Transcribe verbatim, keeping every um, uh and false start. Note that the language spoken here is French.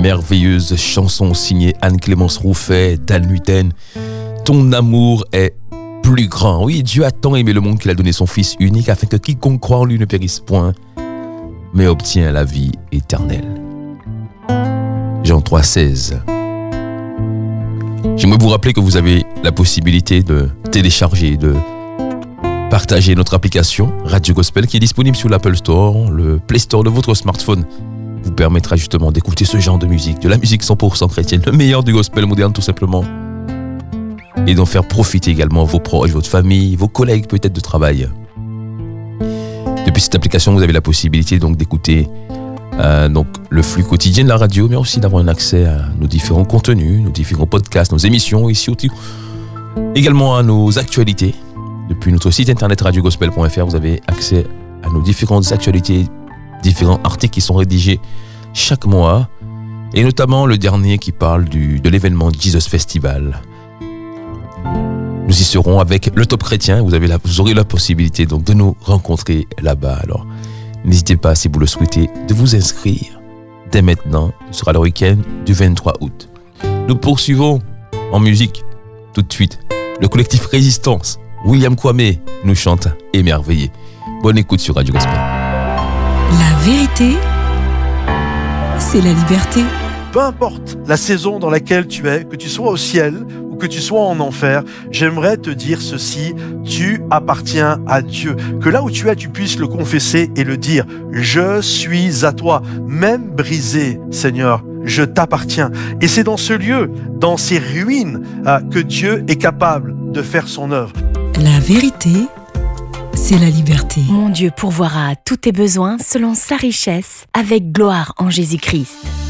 merveilleuse chanson signée Anne-Clémence Rouffet, Dan Luten. Ton amour est plus grand. Oui, Dieu a tant aimé le monde qu'il a donné son Fils unique afin que quiconque croit en lui ne périsse point, mais obtient la vie éternelle. Jean trois, seize. J'aimerais vous rappeler que vous avez la possibilité de télécharger, de partager notre application Radio Gospel qui est disponible sur l'Apple Store, le Play Store de votre smartphone. Vous permettra justement d'écouter ce genre de musique, de la musique cent pour cent chrétienne, le meilleur du gospel moderne tout simplement. Et d'en faire profiter également vos proches, votre famille, vos collègues peut-être de travail. Depuis cette application, vous avez la possibilité donc d'écouter euh, donc le flux quotidien de la radio, mais aussi d'avoir un accès à nos différents contenus, nos différents podcasts, nos émissions, et surtout également à nos actualités. Depuis notre site internet radio gospel point f r, vous avez accès à nos différentes actualités, différents articles qui sont rédigés chaque mois, et notamment le dernier qui parle du, de l'événement Jesus Festival. Nous y serons avec le Top Chrétien. Vous, avez la, vous aurez la possibilité donc de nous rencontrer là-bas. Alors, n'hésitez pas, si vous le souhaitez, de vous inscrire dès maintenant. Ce sera le week-end du vingt-trois août. Nous poursuivons en musique tout de suite. Le collectif Résistance, William Kwame, nous chante Émerveillé. Bonne écoute sur Radio Gospel. La vérité, c'est la liberté. Peu importe la saison dans laquelle tu es, que tu sois au ciel ou que tu sois en enfer, j'aimerais te dire ceci: tu appartiens à Dieu. Que là où tu es, tu puisses le confesser et le dire. Je suis à toi, même brisé, Seigneur, je t'appartiens. Et c'est dans ce lieu, dans ces ruines, euh, que Dieu est capable de faire son œuvre. La vérité, c'est la liberté. Mon Dieu pourvoira à tous tes besoins selon sa richesse, avec gloire en Jésus-Christ.